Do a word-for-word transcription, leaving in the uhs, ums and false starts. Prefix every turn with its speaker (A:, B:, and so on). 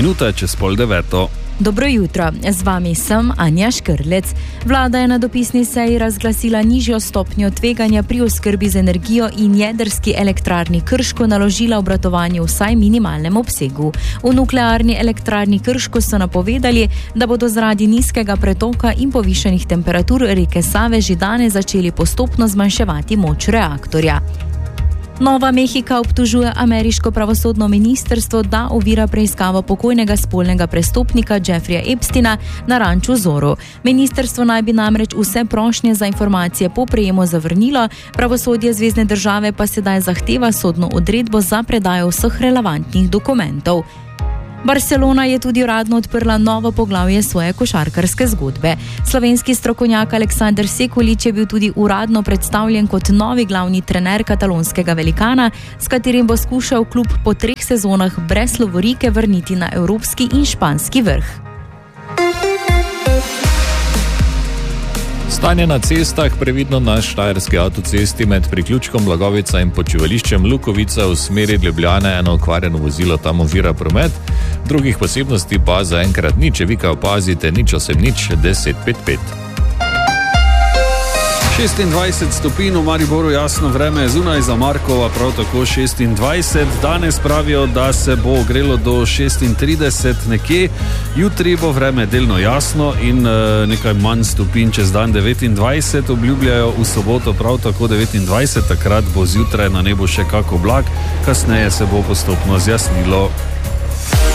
A: minuta čez pol deveto.
B: Dobro jutro, z vami sem Anja Škrlec. Vlada je na dopisni seji razglasila nižjo stopnjo tveganja pri oskrbi z energijo in jedrski elektrarni Krško naložila obratovanje vsaj minimalnem obsegu. V nuklearni elektrarni Krško so napovedali, da bodo zaradi nizkega pretoka in povišanih temperatur reke Save že danes začeli postopno zmanjševati moč reaktorja. Nova Mehika obtožuje ameriško pravosodno ministrstvo, da ovira preiskavo pokojnega spolnega prestopnika Jeffreya Epsteina na ranču Zoro. Ministrstvo naj bi namreč vse prošnje za informacije po prejemu zavrnilo, pravosodje zvezne države pa sedaj zahteva sodno odredbo za predajo vseh relevantnih dokumentov. Barcelona je tudi uradno odprla novo poglavje svoje košarkarske zgodbe. Slovenski strokovnjak Aleksander Sekulič je bil tudi uradno predstavljen kot novi glavni trener katalonskega velikana, s katerim bo skušal klub po treh sezonah brez lovorike vrniti na evropski in španski vrh.
C: Stanje na cestah, previdno na štajerski avtocesti med priključkom Blagovica in počivališčem Lukovica v smeri Ljubljane, eno okvarjeno vozilo tam ovira promet, drugih posebnosti pa zaenkrat nič, če vi kaj opazite, nič osem nič deset pet pet.
A: šestindvajset stopinj v Mariboru, jasno vreme, zunaj za Markova prav tako šestindvajset. Danes pravijo, da se bo ogrelo do šestintrideset nekje. Jutri bo vreme delno jasno in e, nekaj manj stopinj čez dan devetindvajset. Obljubljajo v soboto prav tako devetindvajset, takrat bo zjutraj na nebu še kak oblak, kasneje se bo postopno zjasnilo.